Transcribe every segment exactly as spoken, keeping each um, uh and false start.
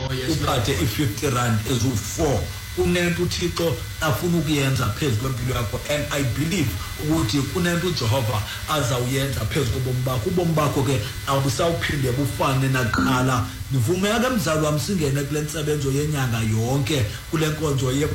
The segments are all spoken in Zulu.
uphathe i-fifty rand ezu-four kunento uThixo afuna ukuyenza phezulu kwempilo yakho, and I believe ukuthi kunento uJehova azawuyenza phezulu kobomi bakho. Ubomi bakho ke awubusawuphinde bufane naqala. Nivumeka ke mzali wami singene kule nsebenzo yenyanga yonke, kule nkonzo ye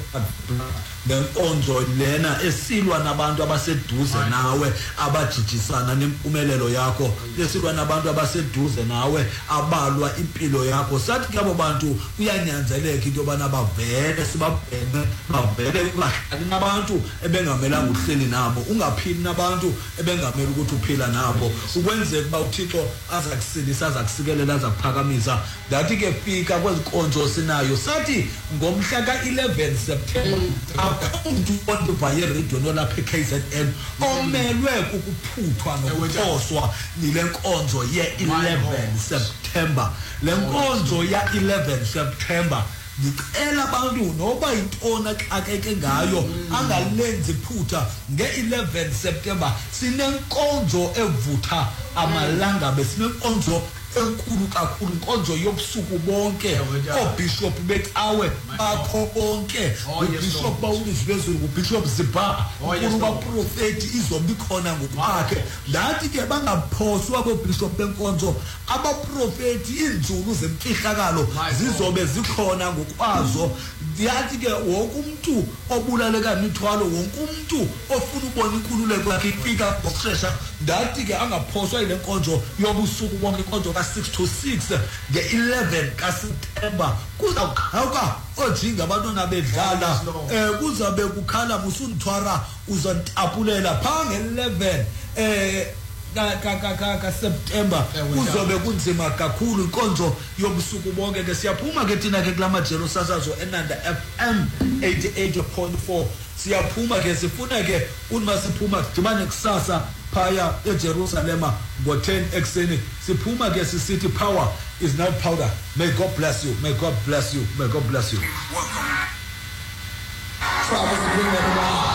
ngenkonzo lena esilwa nabantu abaseduze nawe abajijisana nempumelelo yakho, lesilwa nabantu abaseduze nawe abalwa impilo yakho. Sathi ke abo bantu kuyanyanzeleka into yobana bavele sibabhene, bavele ungahlali nabantu ebengamelanga uhleli nabo, ungaphili nabantu ebengamela ukuthi uphila nabo, ukwenzeka uba uThixo azakusilisa, azakusikelela, azakuphakamisa. Dathi ke fika kwezinkonzo sinayo, sathi ngomhla ka-eleven September umuntu ondiva yeredio nolapha e-K Z N omelwe ukuphuthwa nokuphoswa nile nkonzo ye-eleven September. Le nkonzo ya-eleven September ngicela abantu noba intona xakeke ngayo angalenzi iphutha. Nge-eleven September sinenkonzo evutha amalanga, sinenkonzo enkulu kakhulu, inkonzo yobusuku bonke. Obishop becawe bakho bonke, ubishop bawulizibezulu, ubishop Ziba, unkulu baprofeti izobe ikhona ngokwakhe. Ndathi ke bangaphoswa kwebishop benkonzo, abaprofeti inzulu zemfihlakalo zizobe zikhona ngokwazo. Ndiyathi ke wonke umuntu obulaleka imithwalo, wonke umuntu ofuna ubona inkululeko yakhe ifika ngokushesha, ndathi ke angaphoswa ile nkonzo yobusuku bonke, inkonzo ka six to six nge-eleven kaSeptember. Kuzawuqhawuka ojinga abantwana bedlala, eh kuzabe kukhala musundithwara uzontapulela pha nge-eleven eh ka ka ka ka September. Kuzobe kunzima kakhulu inkonzo yobusuku bonke. Ke siyaphuma ke thina ke kulamajelo sasazo eNanda F M eighty-eight point four. Siyaphuma ke sifuna ke uma siphuma sidibane kusasa phaya eJerusalem ngo ten ekseni. Siphuma ke sisithi power is not powder. May God bless you, may God bless you, may God bless you. Welcome.